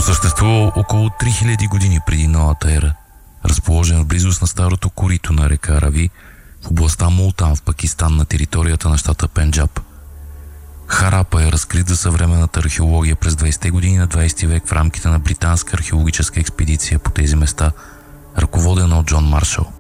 Просъществувал около 3000 години преди новата ера, разположен в близост на старото корито на река Рави, в областта Мултан в Пакистан на територията на щата Пенджаб. Харапа е разкрит за съвременната археология през 20-те години на 20 век в рамките на британска археологическа експедиция по тези места, ръководена от Джон Маршал.